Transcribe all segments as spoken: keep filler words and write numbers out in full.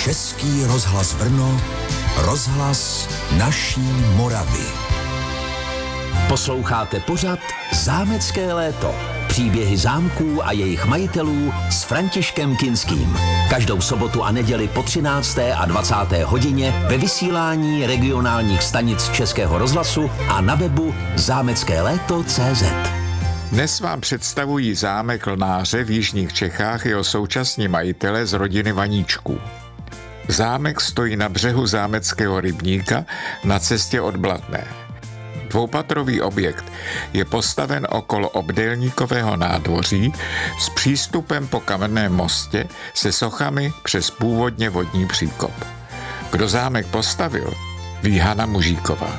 Český rozhlas Brno, rozhlas naší Moravy. Posloucháte pořad Zámecké léto. Příběhy zámků a jejich majitelů s Františkem Kinským. Každou sobotu a neděli po třinácté a dvacáté hodině ve vysílání regionálních stanic Českého rozhlasu a na webu zámecké léto tečka cé zet. Dnes vám představují zámek Lnáře v jižních Čechách jeho současní majitele z rodiny Vaníčků. Zámek stojí na břehu zámeckého rybníka na cestě od Blatné. Dvoupatrový objekt je postaven okolo obdélníkového nádvoří s přístupem po kamenném mostě se sochami přes původně vodní příkop. Kdo zámek postavil, ví Hana Mužíková.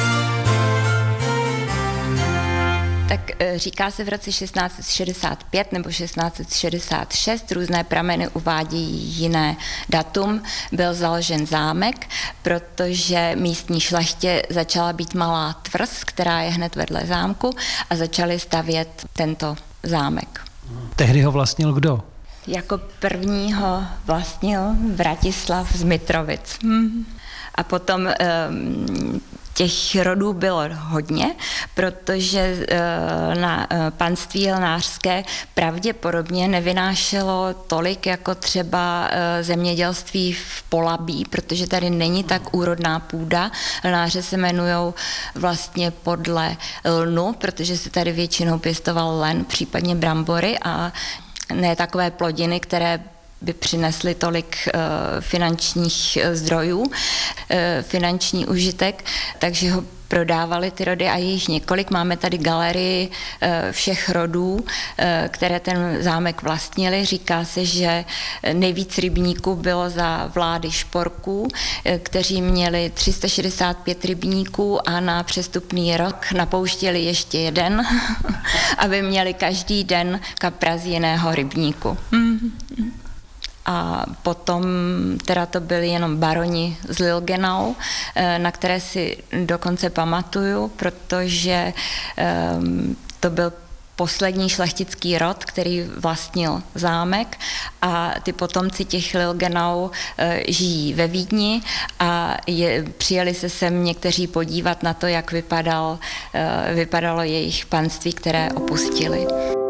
Tak říká se v roce šestnáct set šedesát pět nebo šestnáct set šedesát šest, různé prameny uvádějí jiné datum, byl založen zámek, protože místní šlechtě začala být malá tvrz, která je hned vedle zámku, a začali stavět tento zámek. Tehdy ho vlastnil kdo? Jako prvního vlastnil Vratislav z Mitrovic. Hmm. A potom um, těch rodů bylo hodně, protože na panství lnářské pravděpodobně nevynášelo tolik jako třeba zemědělství v Polabí, protože tady není tak úrodná půda. Lnáře se jmenujou vlastně podle lnu, protože se tady většinou pěstoval len, případně brambory, a ne takové plodiny, které by přinesly tolik uh, finančních zdrojů, uh, finanční užitek, takže ho prodávali ty rody a jejich několik. Máme tady galerii uh, všech rodů, uh, které ten zámek vlastnili. Říká se, že nejvíc rybníků bylo za vlády Šporků, uh, kteří měli tři sta šedesát pět rybníků a na přestupný rok napouštěli ještě jeden, aby měli každý den kapra z jiného rybníku. Mm. A potom teda to byli jenom baroni z Lilgenau, na které si dokonce pamatuju, protože to byl poslední šlechtický rod, který vlastnil zámek, a ty potomci těch Lilgenau žijí ve Vídni a je, přijeli se sem někteří podívat na to, jak vypadal, vypadalo jejich panství, které opustili.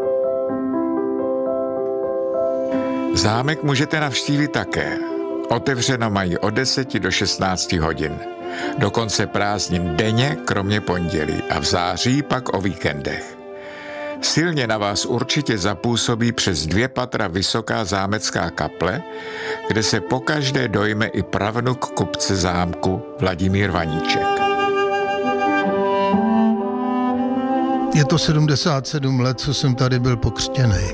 Zámek můžete navštívit také. Otevřeno mají od deseti do šestnácti hodin. Do konce prázdnin denně, kromě pondělí, a v září pak o víkendech. Silně na vás určitě zapůsobí přes dvě patra vysoká zámecká kaple, kde se pokaždé dojme i pravnuk kupce zámku Vladimír Vaníček. Je to sedmdesát sedm let, co jsem tady byl pokřtěnej.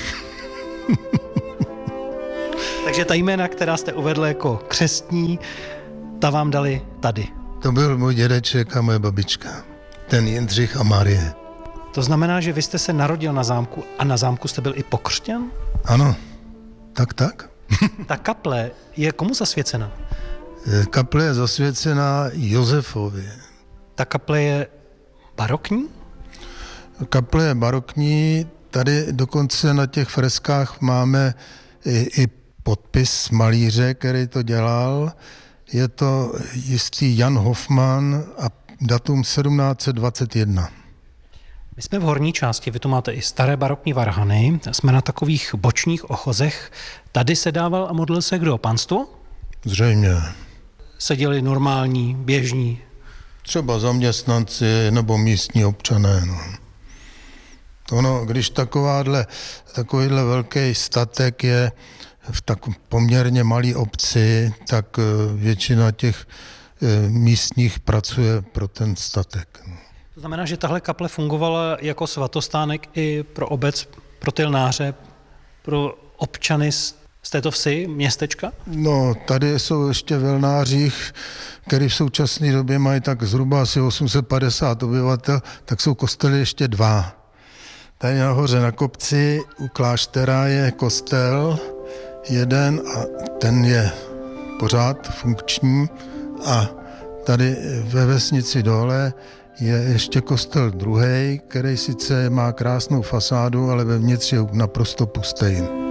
Takže ta jména, která jste uvedl jako křestní, ta vám dali tady. To byl můj dědeček a moje babička. Ten Jindřich a Marie. To znamená, že vy jste se narodil na zámku a na zámku jste byl i pokřtěn? Ano, tak tak. Ta kaple je komu zasvěcena? Kaple je zasvěcena Josefovi. Ta kaple je barokní? Kaple je barokní, tady dokonce na těch freskách máme i, i podpis malíře, který to dělal. Je to jistý Jan Hofmann a datum sedmnáct set dvacet jedna. My jsme v horní části, vy tu máte i staré barokní varhany, jsme na takových bočních ochozech. Tady se dával a modlil se kdo? Panstvo? Zřejmě. Seděli normální, běžní? Třeba zaměstnanci nebo místní občané. No. Ono, když takováhle, takovýhle velký statek je v tak poměrně malé obci, tak většina těch místních pracuje pro ten statek. To znamená, že tahle kaple fungovala jako svatostánek i pro obec, pro ty lnáře, pro občany z této vsi, městečka? No, tady jsou ještě v Lnářích, který v současné době mají tak zhruba asi osm set padesát obyvatel, tak jsou kostely ještě dva. Tady nahoře na kopci u kláštera je kostel jeden a ten je pořád funkční, a tady ve vesnici dole je ještě kostel druhý, který sice má krásnou fasádu, ale vevnitř je naprosto pustý.